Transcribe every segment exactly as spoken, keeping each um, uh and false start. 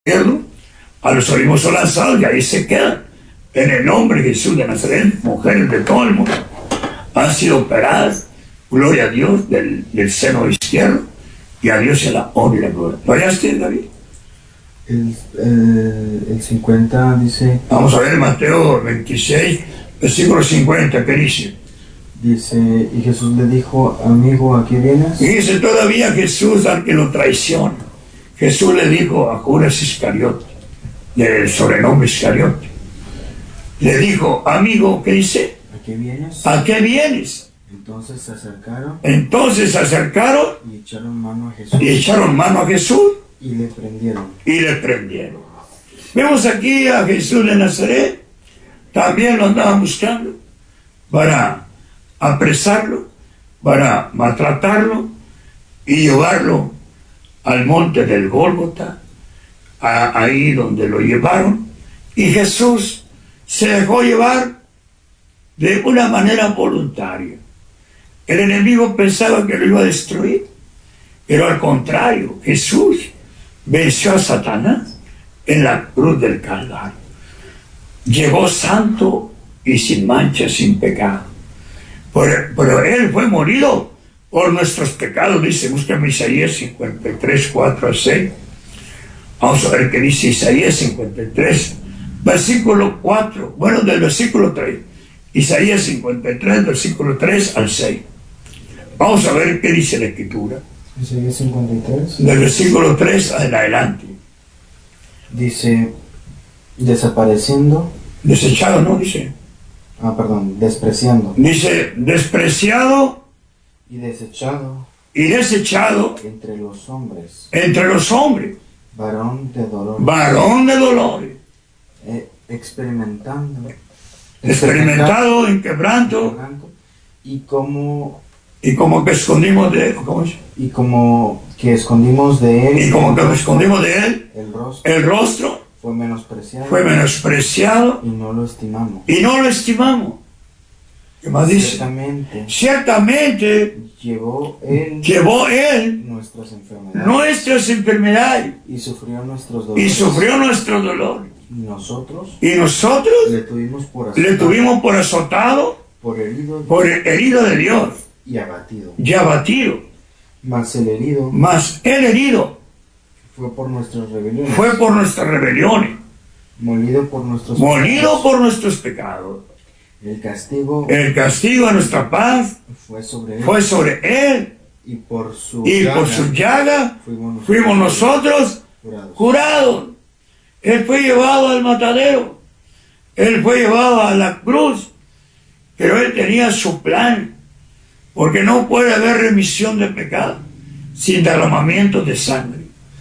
a los olimos son lanzados y ahí se quedan. En el nombre de Jesús de Nazaret, mujeres de todo el mundo han sido operadas, gloria a Dios, del, del seno izquierdo, y a Dios se la honra y la gloria. ¿Lo hallaste, David? El, el, el cincuenta dice... Vamos a ver Mateo veintiséis, versículo cincuenta, ¿qué dice? Dice, y Jesús le dijo, amigo, ¿a qué vienes? Y dice todavía Jesús al que lo traiciona. Jesús le dijo a Judas Iscariote, del sobrenombre Iscariote, le dijo, amigo, ¿qué dice? ¿A qué vienes? ¿A qué vienes? Entonces se acercaron. Entonces se acercaron y echaron mano a Jesús. Y echaron mano a Jesús. Y le prendieron. Y le prendieron. Vemos aquí a Jesús de Nazaret. También lo andaban buscando para apresarlo, para maltratarlo y llevarlo al monte del Gólgota, a, ahí donde lo llevaron. Y Jesús se dejó llevar de una manera voluntaria. El enemigo pensaba que lo iba a destruir, pero al contrario, Jesús venció a Satanás en la cruz del Calvario. Llegó santo y sin mancha, sin pecado. Pero, pero Él fue morido por nuestros pecados, dice, búscame Isaías cincuenta y tres, cuatro a seis. Vamos a ver qué dice Isaías cincuenta y tres, versículo cuatro, bueno, del versículo tres. Isaías cincuenta y tres, versículo tres al seis. Vamos a ver qué dice la Escritura. Isaías cincuenta y tres. Del versículo tres en adelante. Dice, desapareciendo. Desechado, ¿no? Dice. Ah, perdón, despreciando. Dice, despreciado. Y desechado. Y desechado. Entre los hombres. Entre los hombres. Varón de dolores. Varón de dolores. Eh, experimentando. Experimentado en quebranto. Y como... Y como que escondimos de él. ¿Cómo es? Y como que escondimos de él. Y como que escondimos de él. El rostro. El rostro. Fue menospreciado. Fue menospreciado. Y no lo estimamos. Y no lo estimamos. ¿Qué más dice? Ciertamente. Ciertamente. Llevó él. Llevó él. Nuestras enfermedades. Nuestras enfermedades. Y sufrió nuestros dolores. Y sufrió nuestro dolor. Y nosotros. Y nosotros. Le tuvimos por azotado. Le tuvimos por azotado. Por herido. Por herido de Dios. Y abatido. Y abatido. Mas el herido. Mas el herido. Fue por nuestras rebeliones. Fue por nuestras rebeliones. Molido por nuestros Molido pecados. por nuestros pecados. El castigo. El castigo a nuestra paz. Fue sobre él. Fue sobre él. Y por su Y llaga, por su llaga. Fuimos nosotros, fuimos nosotros curados. curados. Él fue llevado al matadero. Él fue llevado a la cruz. Pero él tenía su plan. Porque no puede haber remisión de pecado sin derramamiento de sangre.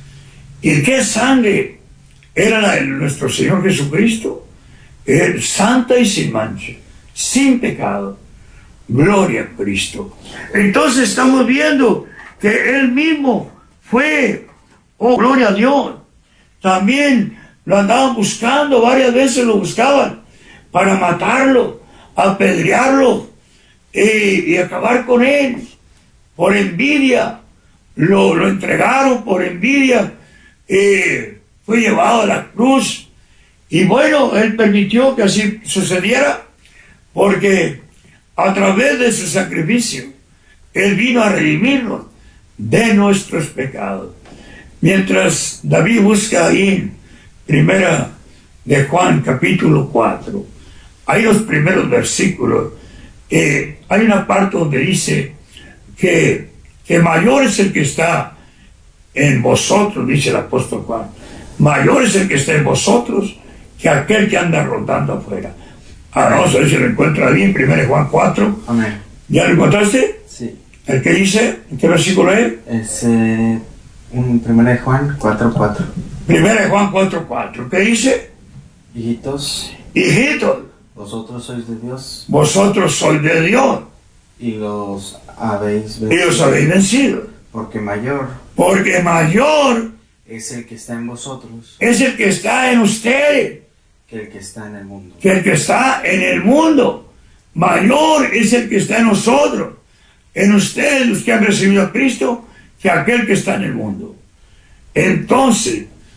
¿Y qué sangre era la de nuestro Señor Jesucristo? Él, santa y sin mancha, sin pecado. Gloria a Cristo. Entonces estamos viendo que Él mismo fue, oh gloria a Dios. También lo andaban buscando, varias veces lo buscaban para matarlo, apedrearlo y, y acabar con él. Por envidia, lo, lo entregaron por envidia. Eh, fue llevado a la cruz y bueno, Él permitió que así sucediera porque a través de su sacrificio Él vino a redimirnos de nuestros pecados. Mientras David busca ahí en primera de Juan capítulo cuatro, hay los primeros versículos, eh, hay una parte donde dice que, que mayor es el que está en vosotros, dice el apóstol Juan. Mayor es el que está en vosotros que aquel que anda rondando afuera. Ahora vamos a ver si lo encuentra ahí en primera de Juan cuatro. Amén. ¿Ya lo encontraste? Sí. ¿El que dice? ¿En qué versículo es? Es eh, un primera de Juan cuatro cuatro. primera de Juan cuatro cuatro. ¿Qué dice? Hijitos, Hijitos, vosotros sois de Dios vosotros sois de Dios y los habéis y vencido. los habéis vencido. Porque mayor Porque mayor es el que está en vosotros es el que está en ustedes que el que está en el mundo. que el que está en el mundo. Mayor es el que está en nosotros, en ustedes, los que han recibido a Cristo, que aquel que está en el mundo. Entonces,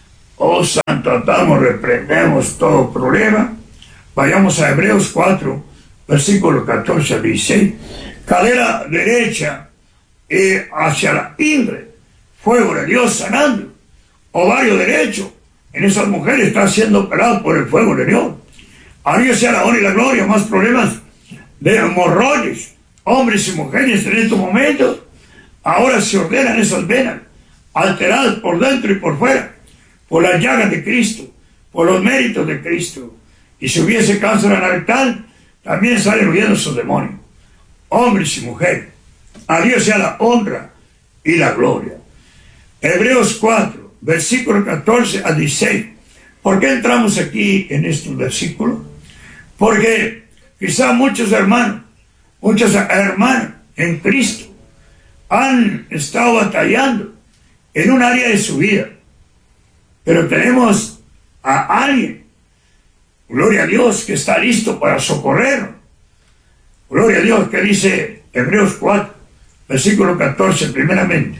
Oh santo, atamos, reprendemos todo problema. Vayamos a Hebreos cuatro, versículos catorce al dieciséis. Cadera derecha eh, hacia la ingle, fuego de Dios sanando. Ovario derecho, en esas mujeres está siendo operado por el fuego de Dios. A Dios sea la honra y la gloria. Más problemas de hemorroides, hombres y mujeres en estos momentos. Ahora se ordenan esas venas, alteradas por dentro y por fuera, por las llagas de Cristo, por los méritos de Cristo. Y si hubiese cáncer anal, también salen huyendo esos demonios. Hombres y mujeres, a Dios sea la honra y la gloria. Hebreos cuatro, versículo catorce a dieciséis. ¿Por qué entramos aquí en estos versículos? Porque quizá muchos hermanos, muchas hermanas en Cristo han estado batallando en un área de su vida. Pero tenemos a alguien, gloria a Dios, que está listo para socorrernos. Gloria a Dios, que dice Hebreos cuatro, versículo catorce, primeramente.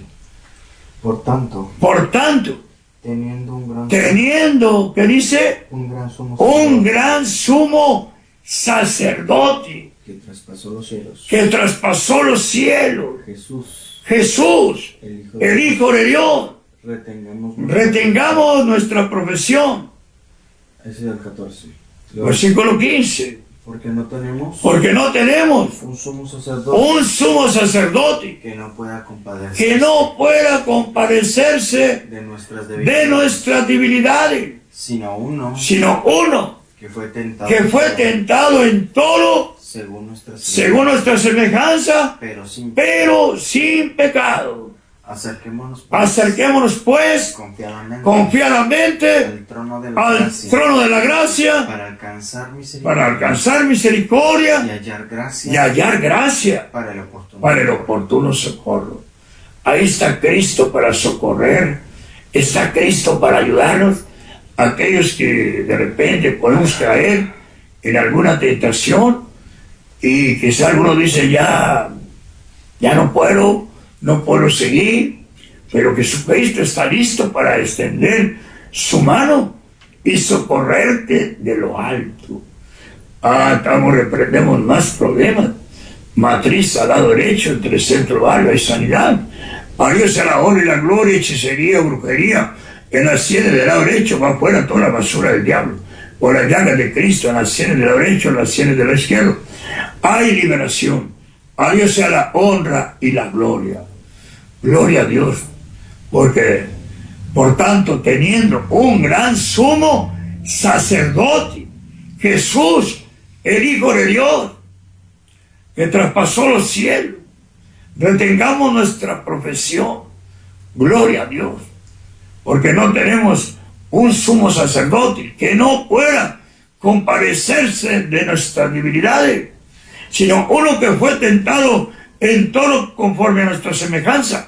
Por tanto, Por tanto, teniendo un gran, teniendo, ¿qué dice? un gran sumo Un gran sumo sacerdote que traspasó los cielos, que traspasó los cielos, Jesús, Jesús, el Hijo de el Dios, Hijo de Dios. retengamos, Retengamos nuestra profesión. Ese es el catorce. Luego, Versículo quince. porque no tenemos Porque no tenemos un sumo sacerdote un sumo sacerdote que no pueda compadecerse que no pueda compadecerse de nuestras de debilidades, nuestras debilidades, sino uno sino uno que fue tentado, que fue tentado en todo según nuestra según nuestra semejanza, pero sin pero sin pecado. acerquémonos pues, Acerquémonos pues confiadamente confiadamente al trono de la al gracia, trono de la gracia para alcanzar misericordia, para alcanzar y misericordia hallar gracia, y hallar gracia para el oportuno, para el oportuno socorro. Ahí está Cristo para socorrer, está Cristo para ayudarnos. Aquellos que de repente podemos caer en alguna tentación y quizá alguno dice ya, ya no puedo, no puedo seguir, pero Jesucristo está listo para extender su mano y socorrerte de lo alto. Ah, estamos, reprendemos más problemas. Matriz al lado derecho, entre centro, barba y sanidad. A Dios sea la honra y la gloria, hechicería, brujería. En las sienes del lado derecho va fuera toda la basura del diablo. Por las llagas de Cristo, en las sienes del lado derecho, en las sienes del lado izquierdo. Hay liberación. A Dios sea la honra y la gloria. Gloria a Dios. Porque, por tanto, teniendo un gran sumo sacerdote, Jesús, el Hijo de Dios, que traspasó los cielos, retengamos nuestra profesión. Gloria a Dios. Porque no tenemos un sumo sacerdote que no pueda compadecerse de nuestras debilidades, sino uno que fue tentado en todo conforme a nuestra semejanza,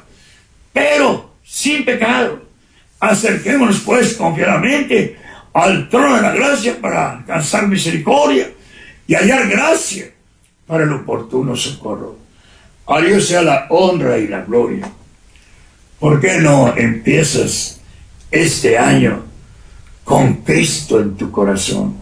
pero sin pecado. Acerquémonos pues confiadamente al trono de la gracia para alcanzar misericordia y hallar gracia para el oportuno socorro. A Dios sea la honra y la gloria. ¿Por qué no empiezas este año con Cristo en tu corazón?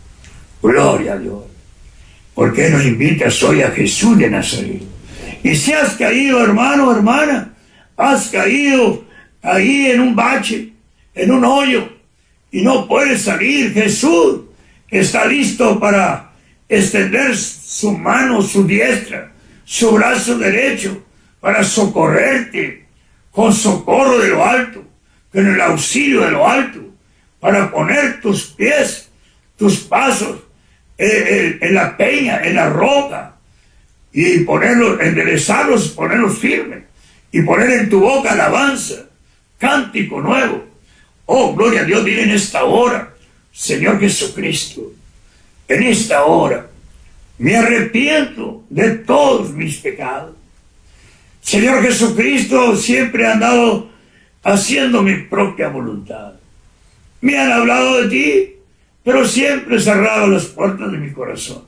Gloria a Dios. ¿Por qué no invitas hoy a Jesús de Nazaret? Y si has caído, hermano, hermana, has caído ahí en un bache, en un hoyo, y no puedes salir, Jesús está listo para extender su mano, su diestra, su brazo derecho, para socorrerte con socorro de lo alto, con el auxilio de lo alto, para poner tus pies, tus pasos en, en la peña, en la roca, y ponerlos, enderezarlos, ponerlos firmes, y poner en tu boca alabanza, cántico nuevo. Oh, gloria a Dios, dile en esta hora, Señor Jesucristo, en esta hora, me arrepiento de todos mis pecados. Señor Jesucristo, siempre he andado haciendo mi propia voluntad. Me han hablado de ti, pero siempre he cerrado las puertas de mi corazón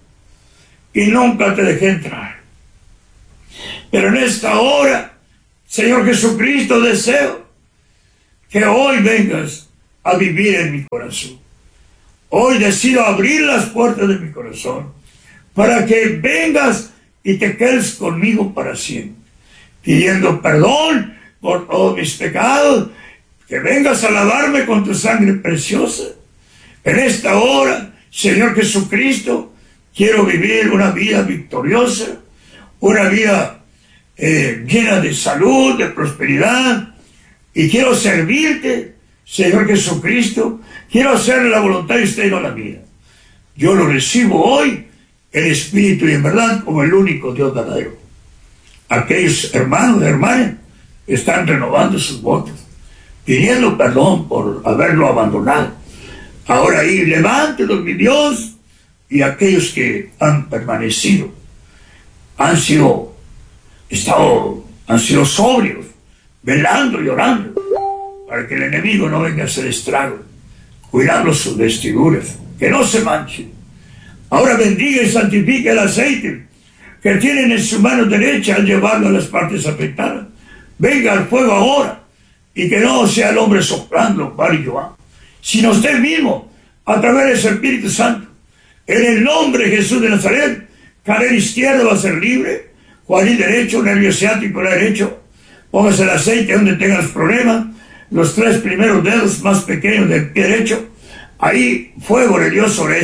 y nunca te dejé entrar. Pero en esta hora, Señor Jesucristo, deseo que hoy vengas a vivir en mi corazón. Hoy decido abrir las puertas de mi corazón para que vengas y te quedes conmigo para siempre, pidiendo perdón por todos mis pecados, que vengas a lavarme con tu sangre preciosa. En esta hora, Señor Jesucristo, quiero vivir una vida victoriosa, una vida eh, llena de salud, de prosperidad, y quiero servirte, Señor Jesucristo. Quiero hacer la voluntad de usted y no la mía. Yo lo recibo hoy en espíritu y en verdad como el único Dios verdadero. Aquellos hermanos y hermanas están renovando sus votos, pidiendo perdón por haberlo abandonado. Ahora ahí, levántelos, mi Dios, y aquellos que han permanecido, han sido, estado, han sido sobrios, velando y orando, para que el enemigo no venga a hacer estrago, cuidando sus vestiduras, que no se manchen. Ahora bendiga y santifique el aceite que tienen en su mano derecha al llevarlo a las partes afectadas. Venga al fuego ahora, y que no sea el hombre soplando para y yo, sino usted mismo, a través de ese Espíritu Santo. En el nombre de Jesús de Nazaret, carrera izquierda va a ser libre, cuadril derecho, nervio ciático derecho. Póngase el aceite donde tenga los problemas, los tres primeros dedos más pequeños del pie derecho. Ahí fuego de Dios sobre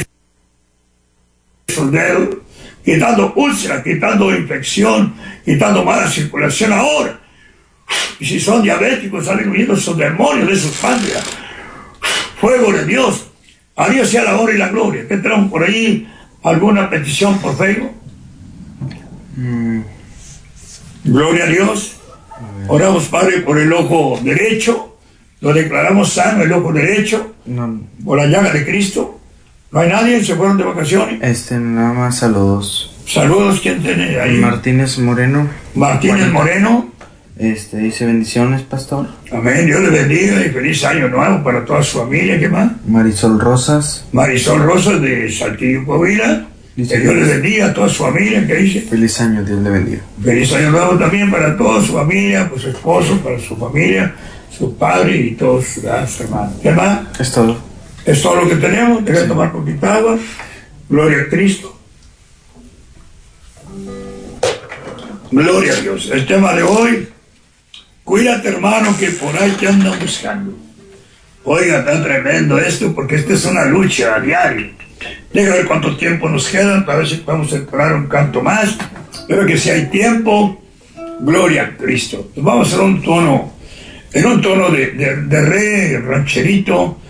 esos dedos, quitando úlcera, quitando infección, quitando mala circulación ahora. Y si son diabéticos, salen huyendo esos demonios de sus páncreas. Fuego de Dios. A Dios sea la honra y la gloria. ¿Qué tenemos por ahí? ¿Alguna petición por Facebook? Mm. Gloria a Dios. A Oramos, Padre, por el ojo derecho. Lo declaramos sano, el ojo derecho. No. Por la llaga de Cristo. ¿No hay nadie? ¿Se fueron de vacaciones? Este, nada más saludos. Saludos, ¿quién tiene ahí? Martínez Moreno. Martínez Moreno. Este, dice bendiciones, pastor. Amén, Dios le bendiga y feliz año nuevo para toda su familia. ¿Qué más? Marisol Rosas. Marisol Rosas de Saltillo, Coahuila. Que Dios le bendiga a toda su familia. ¿Qué dice? Feliz año, Dios le bendiga. Feliz año nuevo también para toda su familia, para su esposo, para su familia, su padre y todos sus hermanos. ¿Qué más? Es todo. Es todo lo que tenemos. Deja sí. tomar poquita agua. Gloria a Cristo. Gloria a Dios. El tema de hoy: cuídate, hermano, que por ahí te andan buscando. Oiga, está tremendo esto, porque esta es una lucha a diario. Deja ver cuánto tiempo nos queda, para ver si podemos esperar un canto más. Pero que si hay tiempo, gloria a Cristo. Nos vamos a hacer un tono, en un tono de, de, de re rancherito,